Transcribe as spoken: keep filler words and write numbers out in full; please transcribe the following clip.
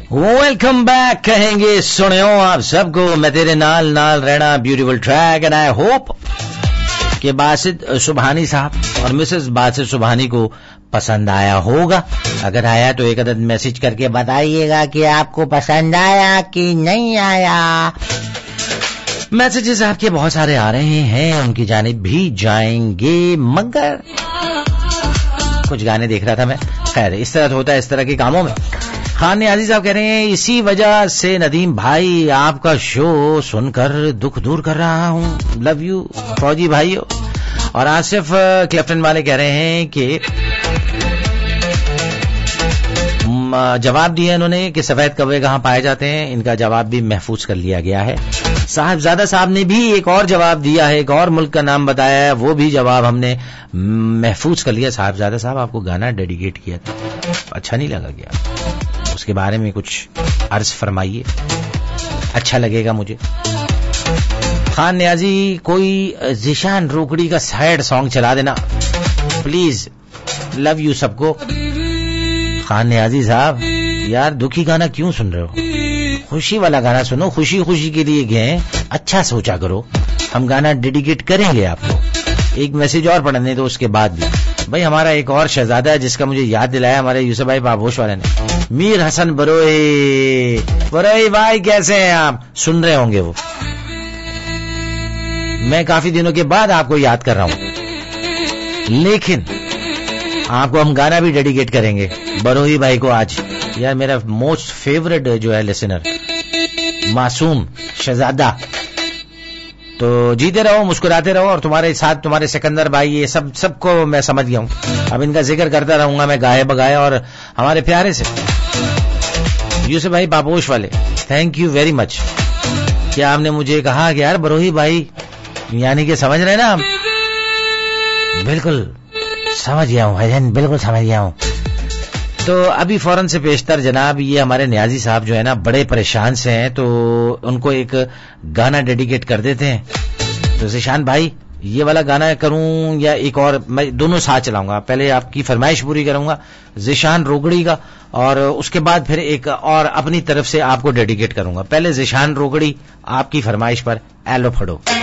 Welcome back कहेंगे सुनियो आप सबको, मैं तेरे नाल नाल रहना beautiful track, and I hope कि बासित सुबहानी साहब और मिसेस बासित सुबहानी को पसंद आया होगा। अगर आया तो एक अदद मैसेज करके बताइएगा कि आपको पसंद आया कि नहीं आया। मैसेजेस आपके बहुत सारे आ रहे हैं, उनकी जानिब भी जाएंगे, मगर कुछ गाने देख रहा था मैं। खैर, इस तरह होता है इस तरह के कामों में। खान नियाजी साहब कह रहे हैं इसी वजह से नदीम भाई आपका शो सुनकर दुख दूर कर रहा हूं, लव यू फौजी भाइयों। और आसिफ क्लेफ्टन वाले कह रहे हैं कि जवाब दिया इन्होंने कि सफेद कौवे कहां पाए जाते हैं, इनका जवाब भी महफूज कर लिया गया है। साहिबजादा साहब ने भी एक और जवाब दिया है, एक और मुल्क का नाम बताया है, वो भी जवाब हमने महफूज कर लिया। साहिबजादा साहब आपको गाना डेडिकेट किया था, अच्छा नहीं लगा क्या? उसके बारे में कुछ अर्ज फरमाइए, अच्छा लगेगा मुझे। खान नियाजी कोई जिशान रोकड़ी का सैड सॉन्ग चला देना प्लीज, लव यू सबको। खान नियाजी साहब यार दुखी गाना क्यों सुन रहे हो, खुशी वाला गाना सुनो, खुशी खुशी के लिए गए, अच्छा सोचा करो। हम गाना डेडिकेट करेंगे आपको। एक मैसेज और पढ़ने दो उसके बाद भी। भाई हमारा एक और शहजादा है जिसका मुझे याद दिलाया हमारे यूसुफ भाई पापोश वाले ने, मीर हसन बरोई। बरोई भाई कैसे हैं आप? सुन रहे होंगे वो, मैं काफी दिनों के बाद आपको याद कर रहा हूं, लेकिन आपको हम गाना भी डेडिकेट करेंगे बरोही भाई को आज। यार मेरा मोस्ट फेवरेट जो है लिसनर मासूम शहजादा। तो जीते रहो, मुस्कुराते रहो, और तुम्हारे साथ तुम्हारे सिकंदर भाई, ये सब सबको मैं समझ गया हूं। अब इनका जिक्र करता रहूंगा मैं गाए बगाए। और हमारे प्यारे से यूसुफ भाई पापोश वाले, थैंक यू वेरी मच। क्या आपने मुझे कहा कि यार बरोही भाई, यानी कि समझ रहे ना हम? बिल्कुल समझ गया हूं भाईजान, बिल्कुल समझ गया हूं। तो अभी फौरन से पेशतर जनाब, ये हमारे नियाजी साहब जो है ना बड़े परेशान से हैं, तो उनको एक गाना डेडिकेट कर देते हैं। तो जिशान भाई ये वाला गाना करूं या एक और? मैं दोनों साथ चलाऊंगा। पहले आपकी फरमाइश पूरी करूंगा जिशान रोगड़ी का, और उसके बाद फिर एक और अपनी तरफ से आपको डेडिकेट करूंगा। पहले जिशान रोगड़ी आपकी फरमाइश पर, एलो फड़ो।